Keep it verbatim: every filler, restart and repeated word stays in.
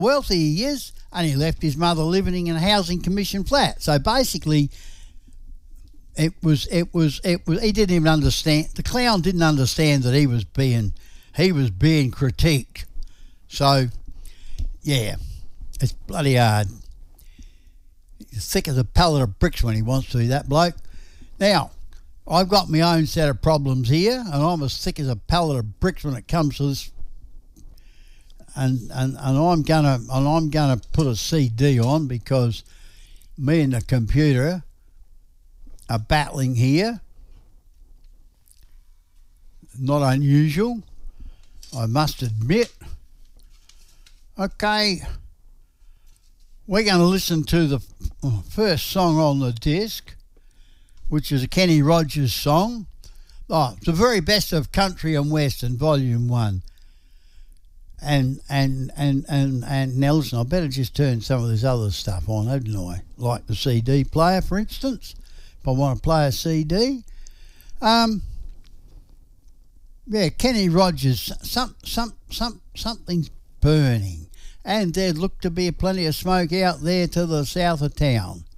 wealthy he is, and he left his mother living in a housing commission flat. So basically, it was, it was, it was. He didn't even understand. The clown didn't understand that he was being, he was being critiqued. So, yeah, it's bloody hard. He's thick as a pallet of bricks when he wants to, that bloke. Now, I've got my own set of problems here, and I'm as thick as a pallet of bricks when it comes to this. And and, and I'm gonna and I'm gonna put a C D on because me and the computer are battling here. Not unusual, I must admit. Okay, we're going to listen to the first song on the disc, which is a Kenny Rogers song. Oh, it's the very best of country and western, volume one. And and and and and now listen, I better just turn some of this other stuff on, hadn't I? Like the C D player, for instance, if I want to play a C D. Um, yeah, Kenny Rogers. Some some some something's burning, and there looked to be plenty of smoke out there to the south of town.